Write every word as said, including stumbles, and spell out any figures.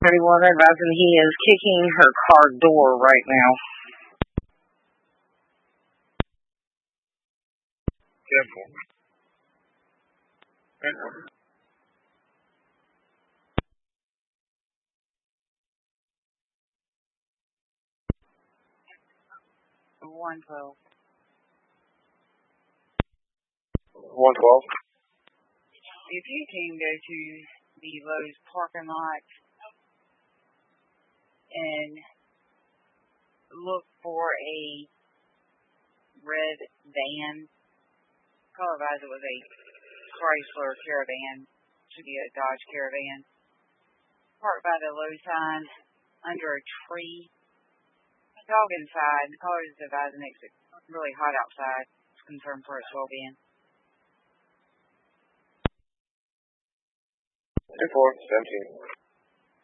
thirty-one advising he is kicking her car door right now. Careful. one twelve. one twelve. If you can go to the Lowe's parking lot and look for a red van, color wise it was a Chrysler Caravan, should be a Dodge Caravan, parked by the Lowe's sign under a tree. Dog inside. The caller is advising it's really hot outside. It's concerned for its well-being. two four seventeen.